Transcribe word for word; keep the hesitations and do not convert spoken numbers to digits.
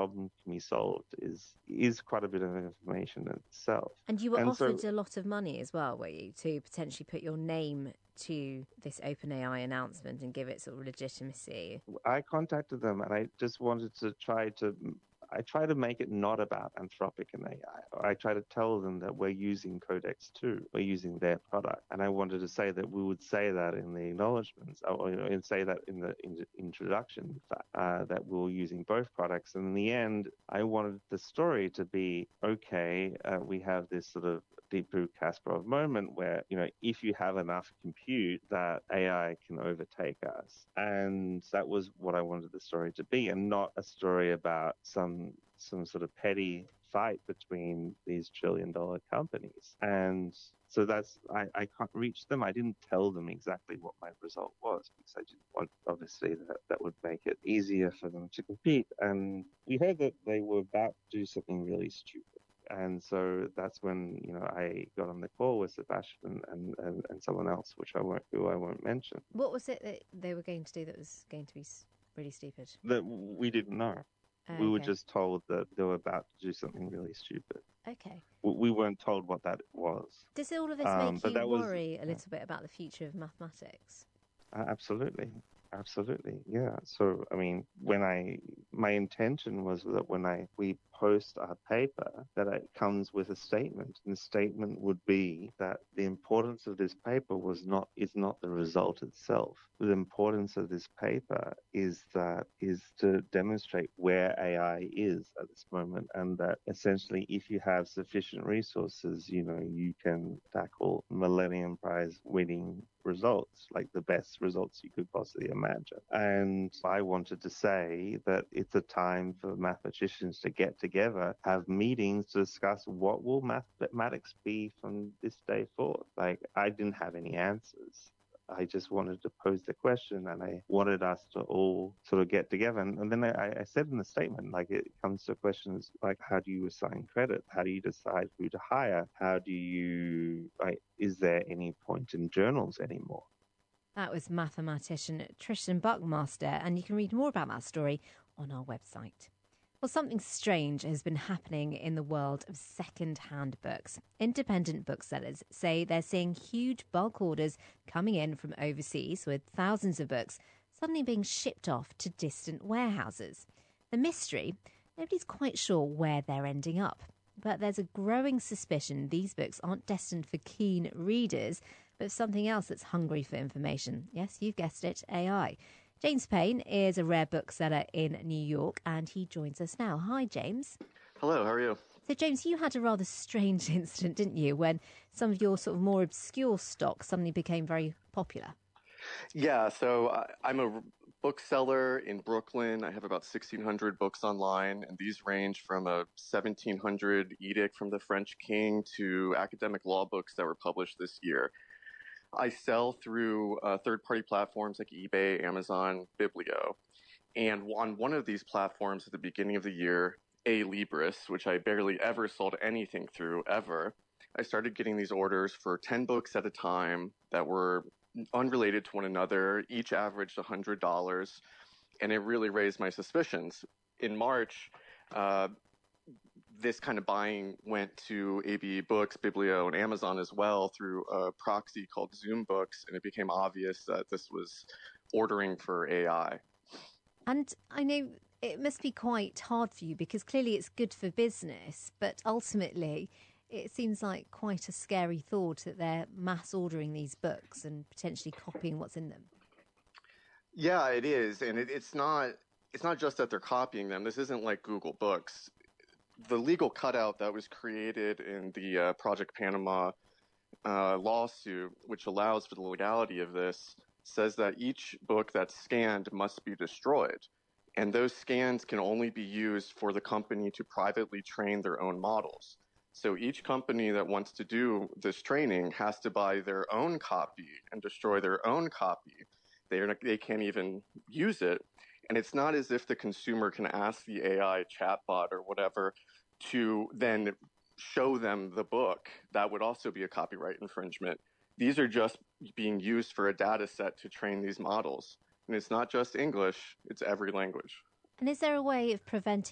problem can be solved is is quite a bit of information in itself. And you were and offered so, a lot of money as well, were you, to potentially put your name to this OpenAI announcement and give it sort of legitimacy? I contacted them and I just wanted to try to I try to make it not about Anthropic and A I. I try to tell them that we're using Codex too. We're using their product. And I wanted to say that we would say that in the acknowledgements, or you know, and say that in the in introduction, uh, that we were using both products. And in the end, I wanted the story to be, okay, uh, we have this sort of Deep Blue Kasparov moment where, you know, if you have enough compute, that A I can overtake us. And that was what I wanted the story to be, and not a story about some some sort of petty fight between these trillion dollar companies. And so that's, I, I can't reach them. I didn't tell them exactly what my result was because I didn't want, obviously, that that would make it easier for them to compete. And we heard that they were about to do something really stupid. And so that's when, you know, I got on the call with Sebastian and, and, and someone else, which I won't, who I won't mention. What was it that they were going to do that was going to be really stupid? That we didn't know. Okay. We were just told that they were about to do something really stupid. Okay. We weren't told what that was. Does all of this um, make you worry was, a little bit about the future of mathematics? Uh, absolutely. Absolutely. Yeah. So, I mean, when I, my intention was that when I, we post our paper, that it comes with a statement. And the statement would be that the importance of this paper was not, is not the result itself. The importance of this paper is that, is to demonstrate where A I is at this moment. And that essentially, if you have sufficient resources, you know, you can tackle Millennium Prize winning results, like the best results you could possibly imagine. And I wanted to say that it's a time for mathematicians to get together, have meetings to discuss what will mathematics be from this day forth. Like, I didn't have any answers. I just wanted to pose the question, and I wanted us to all sort of get together. And, and then I, I said in the statement, like, it comes to questions like, how do you assign credit? How do you decide who to hire? How do you, like, is there any point in journals anymore? That was mathematician Tristan Buckmaster, and you can read more about that story on our website. Well, something strange has been happening in the world of second-hand books. Independent booksellers say they're seeing huge bulk orders coming in from overseas, with thousands of books suddenly being shipped off to distant warehouses. The mystery? Nobody's quite sure where they're ending up. But there's a growing suspicion these books aren't destined for keen readers, but something else that's hungry for information. Yes, you've guessed it, A I. James Payne is a rare bookseller in New York, and he joins us now. Hi, James. Hello, how are you? So, James, you had a rather strange incident, didn't you, when some of your sort of more obscure stock suddenly became very popular? Yeah, so uh, I'm a bookseller in Brooklyn. I have about sixteen hundred books online, and these range from a seventeen hundred edict from the French king to academic law books that were published this year. I sell through uh, third-party platforms like eBay, Amazon, Biblio. And on one of these platforms at the beginning of the year, A-Libris, which I barely ever sold anything through, ever, I started getting these orders for ten books at a time that were unrelated to one another. Each averaged one hundred dollars, and it really raised my suspicions. In March, uh, this kind of buying went to A B E Books, Biblio, and Amazon as well through a proxy called Zoom Books, and it became obvious that this was ordering for A I. And I know it must be quite hard for you because clearly it's good for business, but ultimately it seems like quite a scary thought that they're mass ordering these books and potentially copying what's in them. Yeah, it is. And it, it's not it's not just that they're copying them. This isn't like Google Books. The legal cutout that was created in the uh, Project Panama uh, lawsuit, which allows for the legality of this, says that each book that's scanned must be destroyed. And those scans can only be used for the company to privately train their own models. So each company that wants to do this training has to buy their own copy and destroy their own copy. They're not, they can't even use it. And it's not as if the consumer can ask the A I chatbot or whatever to then show them the book. That would also be a copyright infringement. These are just being used for a data set to train these models. And it's not just English, it's every language. And is there a way of preventing